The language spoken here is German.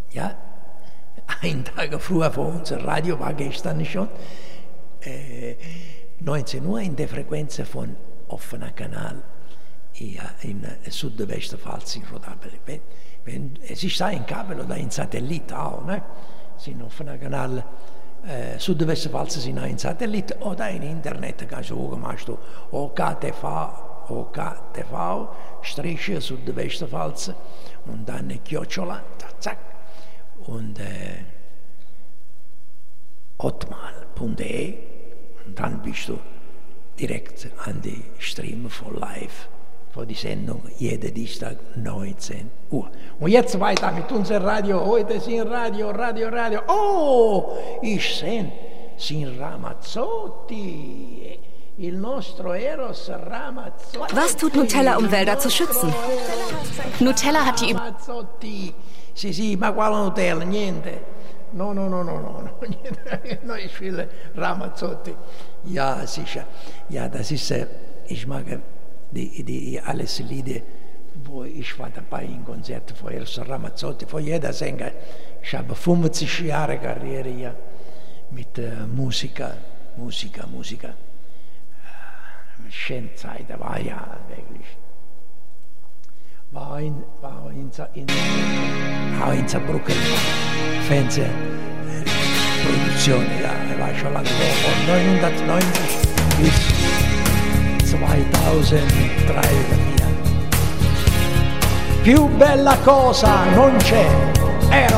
Ja, einen Tag früher vor unser Radio war gestern schon, 19 Uhr in der Frequenz von offener Kanal in Südwestpfalz in Rodapel. Es ist ein Kabel oder ein Satellit auch, ne? Sind offener Kanal Südwestpfalz sind ein Satellit oder ein Internet, kannst du gucken, machst du OKTV, Striche Südwestpfalz und dann Chiocciola, zack, und hotmail.de und dann bist du direkt an die Stream von live, von die Sendung, jeden Dienstag 19 Uhr. Und jetzt weiter mit unserem Radio, heute sind Radio. Oh, ich sehe, sind Ramazzotti, il nostro Eros Ramazzotti. Was tut Nutella, um Wälder zu schützen? Nutella hat die... Ramazzotti, sì, ma quale Nutella? Niente. No, niente. No, ich will Ramazzotti. Ja, sicher. Ja, das ist, ich mag die alles Lieder, wo ich war dabei in Konzerten von Eros Ramazzotti, von jeder Sänger. Ich habe 50 Jahre Karriere hier mit Musiker. Schöne Zeit, da war ja wirklich. War in Saarbrücken Fernsehproduktion, ja, war schon lange von 1990 bis 2003 oder 2004. Più bella cosa non c'è, Eros